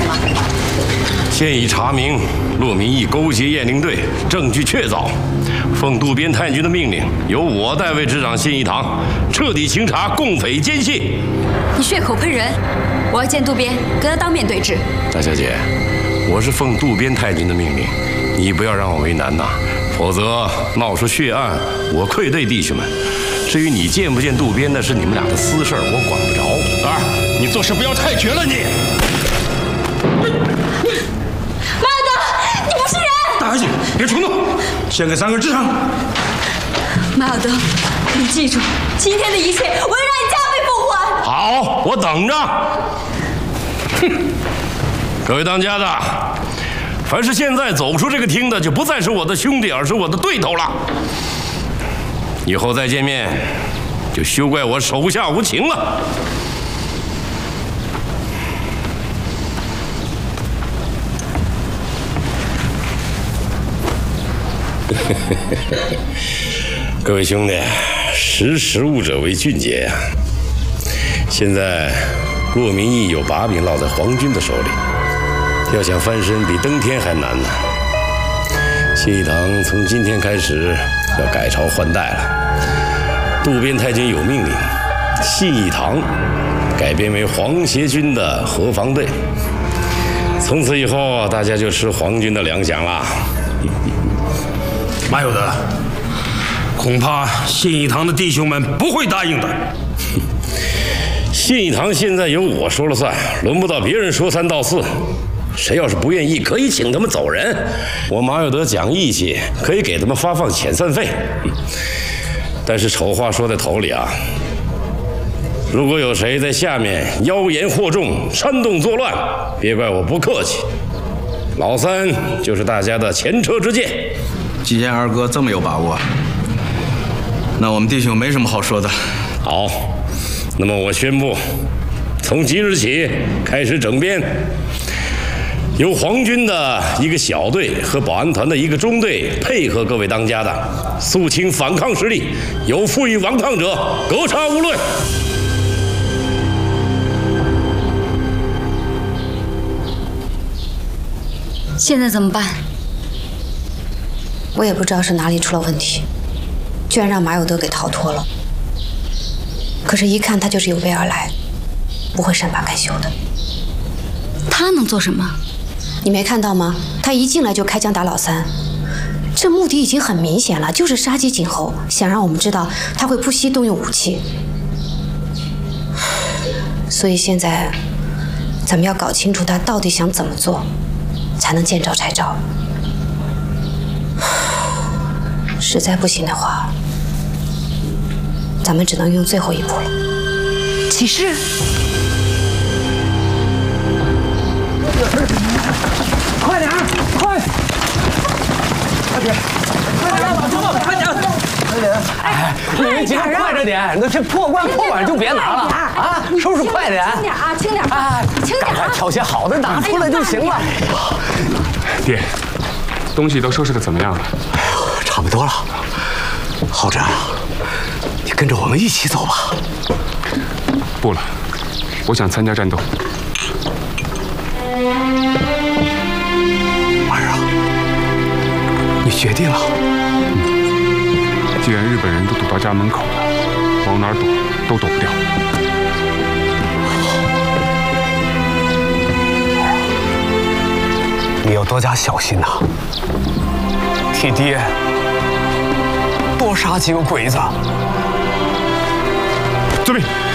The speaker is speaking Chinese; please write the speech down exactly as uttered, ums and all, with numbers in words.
么？ 现已查明骆明义勾结雁翎队，证据确凿。奉渡边太君的命令，由我代为执掌信义堂，彻底清查共匪奸细。 你血口喷人！我要见渡边，跟他当面对质。 大小姐，我是奉渡边太君的命令，你不要让我为难呐，否则闹出血案，我愧对弟兄们。至于你见不见渡边，那是你们俩的私事，我管不着。 儿，你做事不要太绝了你！ 马有德，你不是人！ 大小姐，别冲动，先给三个治上。 马有德，你记住，今天的一切，我要让你加倍奉还。 好，我等着。哼，各位当家的，凡是现在走不出这个厅的，就不再是我的兄弟，而是我的对头了。以后再见面，就休怪我手下无情了。各位兄弟，识时务者为俊杰呀。现在骆明义有把柄落在皇军的手里，要想翻身比登天还难呢。信义堂从今天开始要改朝换代了，渡边太君有命令，信义堂改编为皇协军的河防队，从此以后大家就吃皇军的粮饷了。 马有德，恐怕信义堂的弟兄们不会答应的。 信义堂现在由我说了算，轮不到别人说三道四。谁要是不愿意，可以请他们走人。我马有德讲义气，可以给他们发放遣散费。但是丑话说在头里啊，如果有谁在下面妖言惑众、煽动作乱，别怪我不客气。老三就是大家的前车之鉴。 既然二哥这么有把握，那我们弟兄没什么好说的。 好，那么我宣布，从即日起开始整编，由皇军的一个小队和保安团的一个中队配合各位当家的，肃清反抗势力，有负隅顽抗者，格杀勿论。 现在怎么办？ 我也不知道是哪里出了问题，居然让马有德给逃脱了。可是，一看他就是有备而来，不会善罢甘休的。 他能做什么？ 你没看到吗？他一进来就开枪打老三，这目的已经很明显了，就是杀鸡儆猴，想让我们知道他会不惜动用武器。所以现在，咱们要搞清楚他到底想怎么做，才能见招拆招。实在不行的话，咱们只能用最后一步了。 起事！ 快点，快！快点，快点，老周，快点，快点！哎，你们几个快着点，那这破罐破碗就别拿了啊！收拾快点， 轻点啊，轻点！ 哎， 轻点！ 赶快挑些好的拿出来就行了。 爹，东西都收拾得怎么样了？ 差不多了。浩哲，你跟着我们一起走吧。 不了，我想参加战斗。 儿啊，你决定了？ 嗯，既然日本人都堵到家门口了，往哪儿躲都躲不掉。 你要多加小心呐，替爹多杀几个鬼子。 遵命。